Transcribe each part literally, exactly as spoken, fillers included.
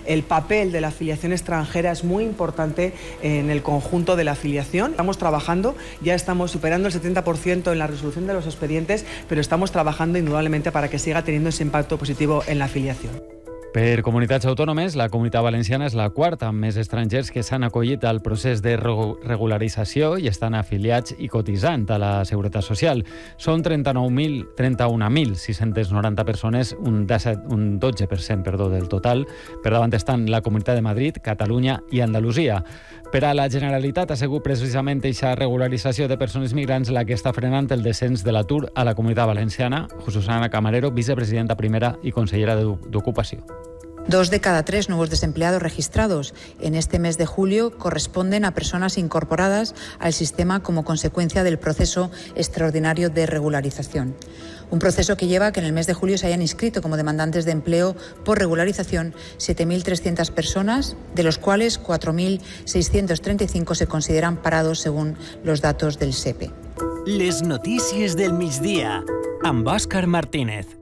el papel de la afiliación extranjera es muy importante en el conjunto de la afiliación. Estamos trabajando, ya estamos superando el setenta por ciento en la resolución de los expedientes, pero estamos trabajando indudablemente para que siga teniendo ese impacto positivo en la afiliación. Per comunitats autònomes, la Comunitat Valenciana és la quarta amb més estrangers que s'han acollit al procés de regularització i estan afiliats i cotitzant a la Seguretat Social. Són trenta-nou mil, trenta-un mil sis-cents noranta persones, un, disset, un dotze per cent perdó, del total. Per davant estan la Comunitat de Madrid, Catalunya i Andalusia. Per a la Generalitat ha sigut precisament aquesta regularització de persones migrants la que està frenant el descens de l'atur a la Comunitat Valenciana. Susana Camarero, vicepresidenta primera i consellera d'Ocupació. Dos de cada tres nuevos desempleados registrados en este mes de julio corresponden a personas incorporadas al sistema como consecuencia del proceso extraordinario de regularización. Un proceso que lleva a que en el mes de julio se hayan inscrito como demandantes de empleo por regularización siete mil trescientas personas, de los cuales cuatro mil seiscientos treinta y cinco se consideran parados según los datos del S E P E. Les notícies del migdia, amb Òscar Martínez.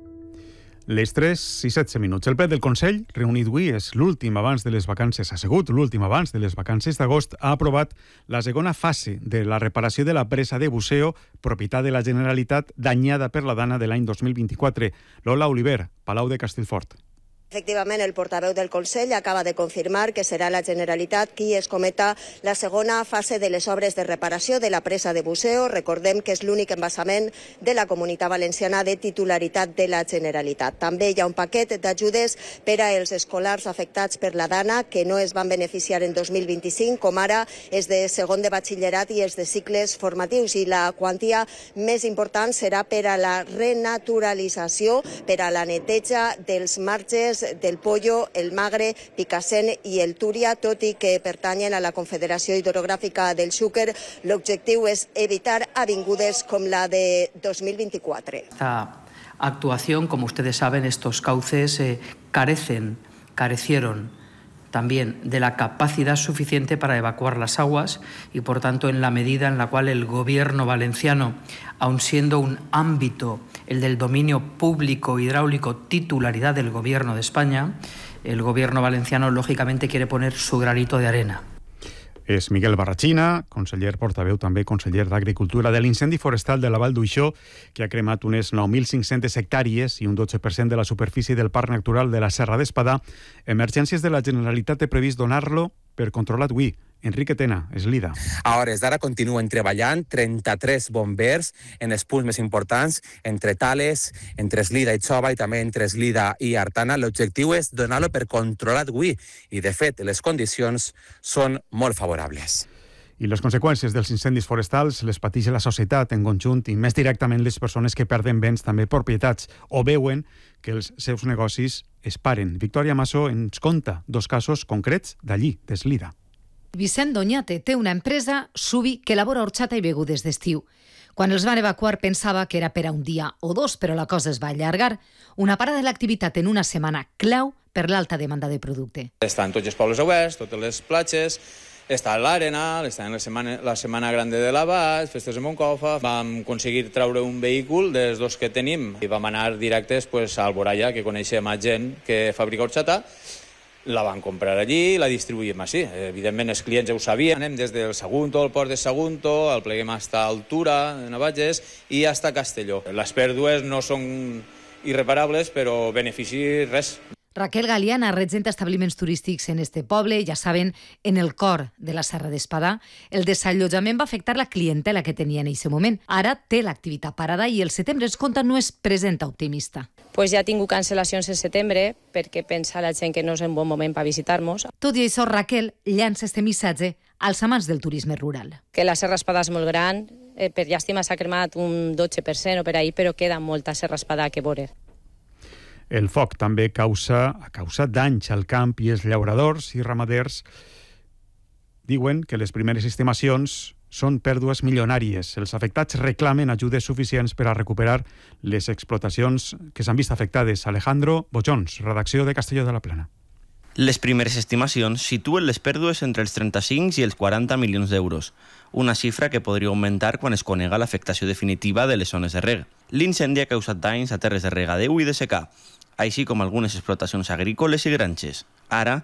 Les tres i setze minuts. El ple del Consell, reunit avui, és l'últim abans de les vacances, ha sigut l'últim abans de les vacances d'agost, ha aprovat la segona fase de la reparació de la presa de buceo, propietat de la Generalitat, danyada per la dana de l'any dos mil vint-i-quatre. Lola Oliver, Palau de Castellfort. Efectivament, el portaveu del Consell acaba de confirmar que serà la Generalitat qui es cometa la segona fase de les obres de reparació de la presa de buceo. Recordem que és l'únic embassament de la Comunitat Valenciana de titularitat de la Generalitat. També hi ha un paquet d'ajudes per als escolars afectats per la dana que no es van beneficiar en dos mil vint-i-cinc, com ara és de segon de batxillerat i és de cicles formatius. I la quantia més important serà per a la renaturalització, per a la neteja dels marges del Pollo, el Magre, Picassent i el Túria, tot i que pertanyen a la Confederació Hidrogràfica del Xúquer. L'objectiu és evitar avingudes com la de dos mil vint-i-quatre. Esta actuación, como ustedes saben, estos cauces eh, carecen, carecieron también de la capacidad suficiente para evacuar las aguas y, por tanto, en la medida en la cual el Gobierno valenciano, aun siendo un ámbito, el del dominio público hidráulico, titularidad del Gobierno de España, el Gobierno valenciano, lógicamente, quiere poner su granito de arena. És Miguel Barrachina, conseller portaveu, també conseller d'Agricultura, de l'incendi forestal de la Vall d'Uixó, que ha cremat unes nou mil cinc-centes hectàrees i un dotze per cent de la superfície del Parc Natural de la Serra d'Espadà. Emergències de la Generalitat té previst donar-lo per controlat avui. Enrique Tena, Eslida. A hores d'ara continuen treballant trenta-tres bombers en els punts més importants, entre Tales, entre Eslida i Xova i també entre Eslida i Artana. L'objectiu és donar-lo per controlat avui i, de fet, les condicions són molt favorables. I les conseqüències dels incendis forestals les pateix la societat en conjunt i més directament les persones que perden béns, també propietats, o veuen que els seus negocis es paren. Victòria Massó ens conta dos casos concrets d'allí, d'Eslida. Vicent Doñate té una empresa, Subi, que elabora horxata i begudes d'estiu. Quan els van evacuar pensava que era per a un dia o dos, però la cosa es va allargar. Una parada de l'activitat en una setmana clau per l'alta demanda de producte. Estan tots els pobles oberts, totes les platges, està l'Arena, està en la setmana, la setmana grande de l'Abast, festes de Moncofa. Vam aconseguir treure un vehícul dels dos que tenim i vam anar directes pues, a Alboraya, que coneixem a gent que fabrica horxata. La van comprar allí i la distribuïm així. Evidentment, els clients ja ho sabien. Anem des del Sagunto, el port de Sagunto, el pleguem fins a Altura, de Navages, i fins a Castelló. Les pèrdues no són irreparables, però benefici res. Raquel Galiana regenta establiments turístics en este poble, ja saben, en el cor de la Serra d'Espadà. El desallotjament va afectar la clientela que tenia en aquest moment. Ara té l'activitat parada i el setembre es compta no es presenta optimista. Pues ja ha tingut cancel·lacions en setembre perquè pensa la gent que no és un bon moment per visitar-nos. Tot i això, Raquel llança este missatge als amants del turisme rural. Que la Serra Espadà és molt gran, eh, per llàstima s'ha cremat un dotze per cent o per ahí, però queda molta Serra Espadà que veure. El foc també causa, ha causat danys al camp i els llauradors i ramaders diuen que les primeres estimacions són pèrdues milionàries. Els afectats reclamen ajudes suficients per a recuperar les explotacions que s'han vist afectades. Alejandro Bojons, redacció de Castelló de la Plana. Les primeres estimacions situen les pèrdues entre els trenta-cinc i els quaranta milions d'euros, una xifra que podria augmentar quan es conega l'afectació definitiva de les zones de reg. L'incendi ha causat danys a terres de regadeu i de secà, així com algunes explotacions agrícoles i granges. Ara,